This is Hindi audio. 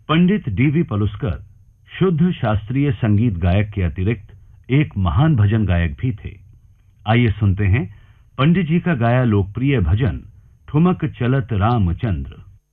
पंडित डीवी पलुस्कर शुद्ध शास्त्रीय संगीत गायक के अतिरिक्त एक महान भजन गायक भी थे। आइए सुनते हैं पंडित जी का गाया लोकप्रिय भजन ठुमक चलत रामचंद्र।